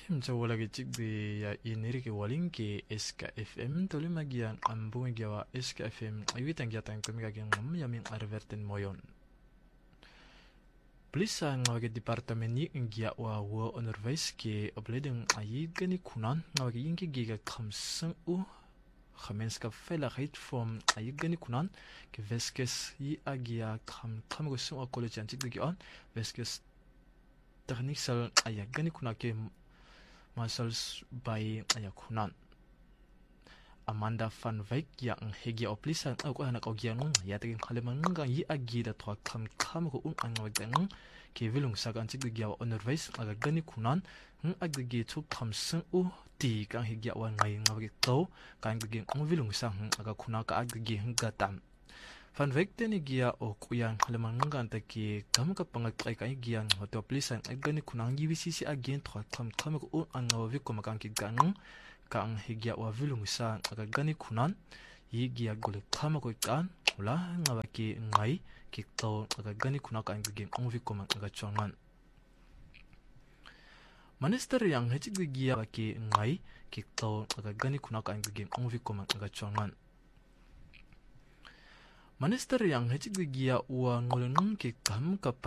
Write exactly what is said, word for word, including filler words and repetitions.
mchawala ke chikde ya iniri ke walin ke S K F M toli magian ambung giawa S K F M ayuitang giatang kumika ke ngam yamin arverten moyon. Plisa ngawage departement ni ngia wa wa onderwijs ke opleiding ayid gani kunan ngawage yinki giga kamsang u gemeenskap veiligheid van ayid gani kunan ke veskes yi agia kam kam gusung college antik digi on veskes techniek sal ayid gani kunan ke masals by ayakunan. Amanda van Wyk yang hegia oplisa aku anak ogianung ya taging kaliman ngang yi agi da twa kam kam ko un angawagdang ke vilung sagan cik giawa onderwijs aga gani kunan ng aggi tuk kam sung u ti kang hegia wan ngai ngawagi to kang gigi ng vilung sang aga kuna ka aggi gatam. Van Wyk teni gia o kuyang kaliman ngang ta ki kam ka pangakay kay giang hoto oplisa aga gani kunang yi wisisi agin twa kam kam ko un angawagi ko makang kiganung kang higya wa vilung sa agagani kunan yi giya gole kama ko kan wala ngawaki ngai kito agagani kuna ka ngiging ongvi ko man agachongan Minister yang hechig giya waki ngai kito agagani kuna ka ngiging ongvi ko man agachongan Minister yang hechig giya wa ngolong ke kam ka